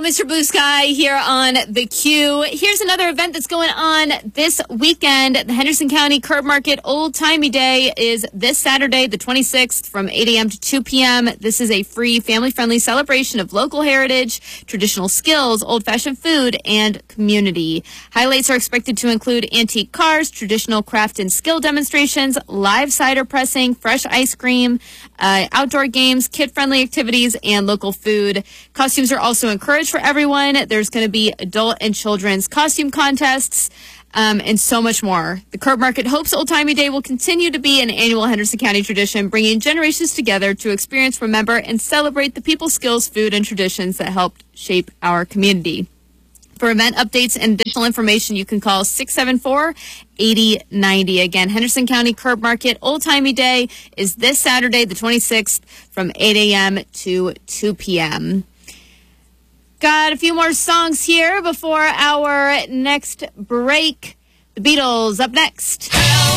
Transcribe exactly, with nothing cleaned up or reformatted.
Mister Blue Sky here on The Q. Here's another event that's going on this weekend. The Henderson County Curb Market Old Timey Day is this Saturday, the twenty-sixth, from eight a.m. to two p.m. This is a free, family-friendly celebration of local heritage, traditional skills, old-fashioned food, and community. Highlights are expected to include antique cars, traditional craft and skill demonstrations, live cider pressing, fresh ice cream, uh, outdoor games, kid-friendly activities, and local food. Costumes are also encouraged for everyone. There's going to be adult and children's costume contests, um, and so much more. The Curb Market hopes Old Timey Day will continue to be an annual Henderson County tradition, bringing generations together to experience, remember, and celebrate the people, skills, food, and traditions that helped shape our community. For event updates and additional information, you can call six seven four, eight zero nine zero. Again, Henderson County Curb Market Old Timey Day is this Saturday, the twenty-sixth, from eight a.m. to two p.m. Got a few more songs here before our next break. The Beatles up next.